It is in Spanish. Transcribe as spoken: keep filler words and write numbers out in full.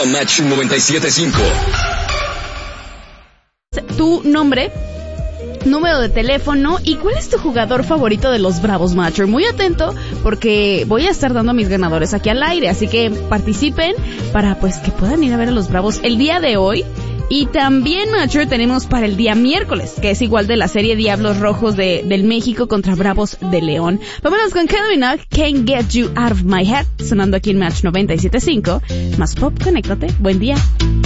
arroba Match noventa y siete punto cinco. Tu nombre, número de teléfono y cuál es tu jugador favorito de los Bravos, Matcher. Muy atento porque voy a estar dando a mis ganadores aquí al aire, así que participen para pues que puedan ir a ver a los Bravos el día de hoy. Y también, Matcher, tenemos para el día miércoles, que es igual de la serie Diablos Rojos de del México contra Bravos de León. Vámonos con Kylie Minogue, Can't Get You Out of My Head, sonando aquí en Match noventa y siete punto cinco. Más pop, conéctate. Buen día.